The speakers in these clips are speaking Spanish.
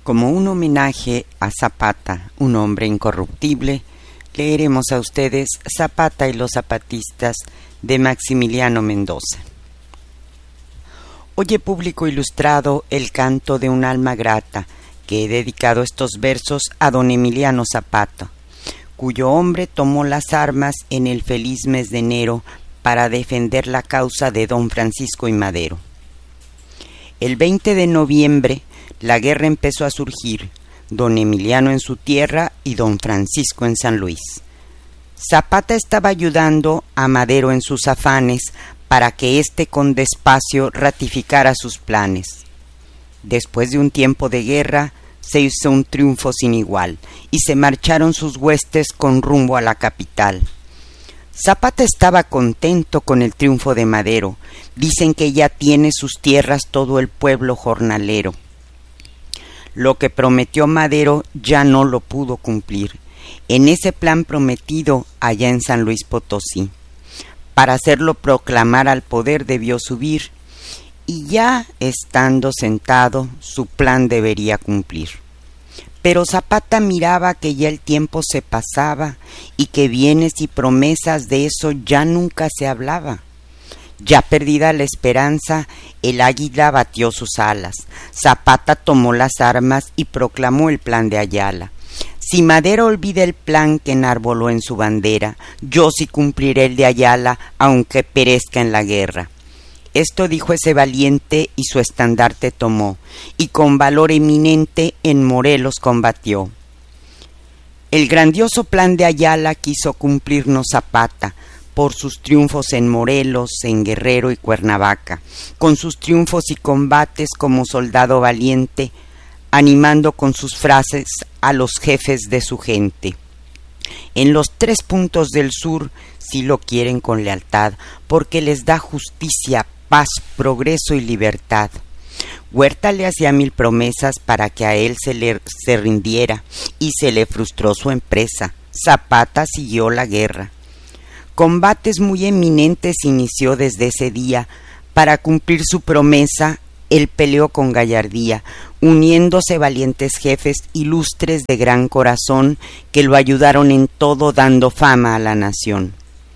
Como un homenaje a Zapata, un hombre incorruptible, leeremos a ustedes Zapata y los zapatistas de Maximiliano Mendoza. Oye, público ilustrado, el canto de un alma grata, que he dedicado estos versos a don Emiliano Zapata, cuyo hombre tomó las armas en el feliz mes de enero para defender la causa de don Francisco I. Madero. El 20 de noviembre la guerra empezó a surgir, don Emiliano en su tierra y don Francisco en San Luis. Zapata estaba ayudando a Madero en sus afanes para que éste con despacio ratificara sus planes. Después de un tiempo de guerra, se hizo un triunfo sin igual, y se marcharon sus huestes con rumbo a la capital. Zapata estaba contento con el triunfo de Madero. Dicen que ya tiene sus tierras todo el pueblo jornalero. Lo que prometió Madero ya no lo pudo cumplir, en ese plan prometido allá en San Luis Potosí. Para hacerlo proclamar al poder debió subir, y ya estando sentado su plan debería cumplir. Pero Zapata miraba que ya el tiempo se pasaba y que bienes y promesas de eso ya nunca se hablaba. Ya perdida la esperanza, el águila batió sus alas. Zapata tomó las armas y proclamó el plan de Ayala. Si Madero olvida el plan que enarboló en su bandera, yo sí cumpliré el de Ayala, aunque perezca en la guerra. Esto dijo ese valiente y su estandarte tomó, y con valor eminente en Morelos combatió. El grandioso plan de Ayala quiso cumplirnos Zapata, por sus triunfos en Morelos, en Guerrero y Cuernavaca, con sus triunfos y combates como soldado valiente, animando con sus frases a los jefes de su gente. En los 3 puntos del sur sí lo quieren con lealtad, porque les da justicia, paz, progreso y libertad. Huerta le hacía 1000 promesas para que a él se rindiera, y se le frustró su empresa. Zapata siguió la guerra. Combates muy eminentes inició desde ese día. Para cumplir su promesa, él peleó con gallardía, uniéndose valientes jefes ilustres de gran corazón que lo ayudaron en todo, dando fama a la nación.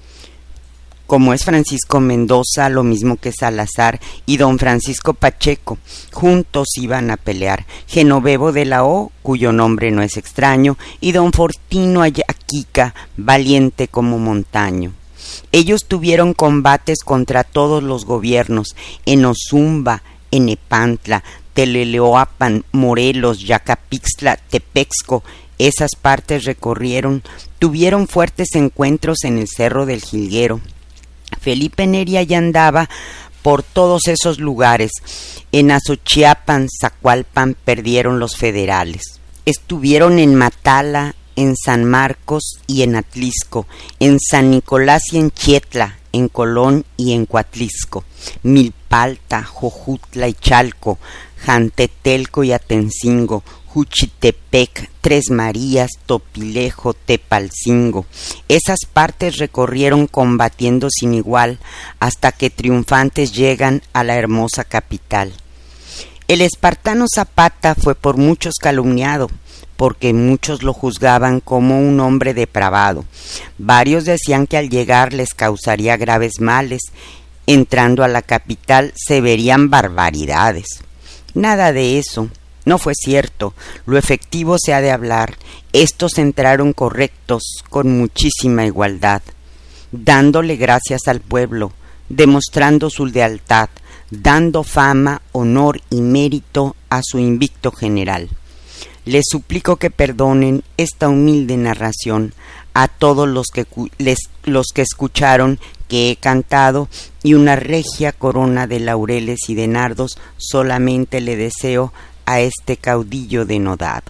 Como es Francisco Mendoza, lo mismo que Salazar y don Francisco Pacheco, juntos iban a pelear. Genovevo de la O, cuyo nombre no es extraño, y don Fortino Ayaquica, valiente como montaño. Ellos tuvieron combates contra todos los gobiernos, en Ozumba, en Nepantla, Teleleoapan, Morelos, Yacapixtla, Tepexco. Esas partes recorrieron, tuvieron fuertes encuentros en el Cerro del Jilguero. Felipe Neri ya andaba por todos esos lugares. En Azochiapan, Zacualpan perdieron los federales. Estuvieron en Matala, en San Marcos y en Atlisco, en San Nicolás y en Chietla, en Colón y en Coatlisco, Milpalta, Jojutla y Chalco, Jantetelco y Atencingo, Juchitepec, Tres Marías, Topilejo, Tepalcingo. Esas partes recorrieron combatiendo sin igual hasta que triunfantes llegan a la hermosa capital. El espartano Zapata fue por muchos calumniado, porque muchos lo juzgaban como un hombre depravado. Varios decían que al llegar les causaría graves males. Entrando a la capital se verían barbaridades. Nada de eso. No fue cierto, lo efectivo se ha de hablar. Estos entraron correctos, con muchísima igualdad, dándole gracias al pueblo, demostrando su lealtad, dando fama, honor y mérito a su invicto general. Les suplico que perdonen esta humilde narración a todos los que escucharon que he cantado, y una regia corona de laureles y de nardos solamente le deseo a este caudillo denodado.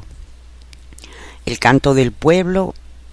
El canto del pueblo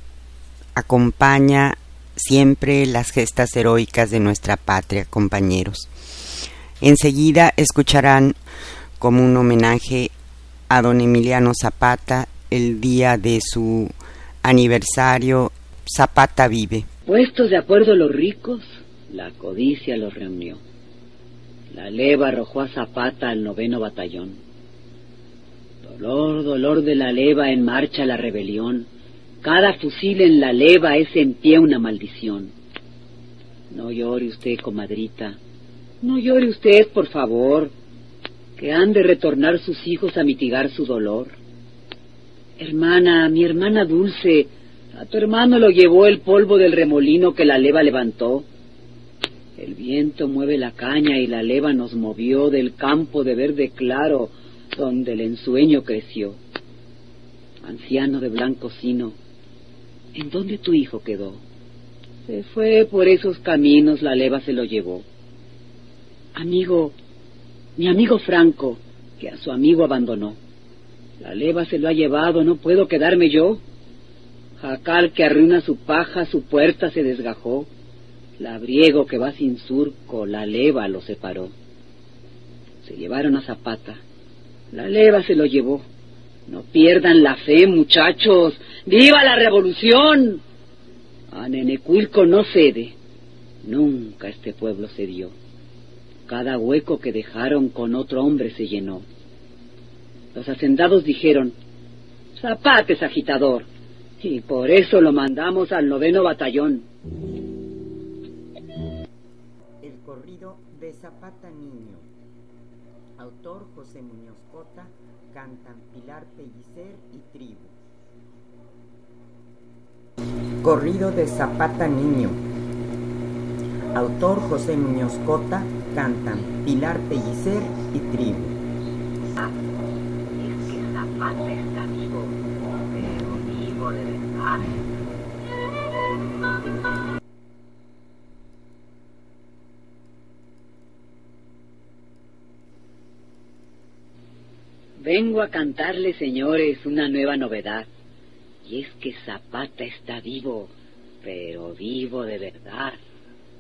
acompaña siempre las gestas heroicas de nuestra patria, compañeros. Enseguida escucharán como un homenaje a don Emiliano Zapata el día de su aniversario, Zapata vive. Puestos de acuerdo los ricos, la codicia los reunió. La leva arrojó a Zapata al 9º batallón. Dolor, dolor de la leva, en marcha la rebelión. Cada fusil en la leva es en pie una maldición. No llore usted, comadrita. No llore usted, por favor, que han de retornar sus hijos a mitigar su dolor. Hermana, mi hermana dulce, a tu hermano lo llevó el polvo del remolino que la leva levantó. El viento mueve la caña y la leva nos movió del campo de verde claro donde el ensueño creció. Anciano de blanco sino, ¿en dónde tu hijo quedó? Se fue por esos caminos, la leva se lo llevó. Amigo, mi amigo Franco, que a su amigo abandonó. La leva se lo ha llevado, no puedo quedarme yo. Jacal que arruina su paja, su puerta se desgajó. Labriego que va sin surco, la leva lo separó. Se llevaron a Zapata, la leva se lo llevó. No pierdan la fe, muchachos. ¡Viva la revolución! A Nenecuilco no cede. Nunca este pueblo cedió. Cada hueco que dejaron con otro hombre se llenó. Los hacendados dijeron: Zapata es agitador, y por eso lo mandamos al 9º batallón. El corrido de Zapata Niño. Autor José Muñoz Cota. Cantan Pilar Pellicer y Tribu. Corrido de Zapata Niño. Autor José Muñoz Cota. Cantan Pilar Pellicer y Tribu. Es que Zapata está vivo, pero vivo de verdad. Vengo a cantarles, señores, una nueva novedad. Y es que Zapata está vivo, pero vivo de verdad.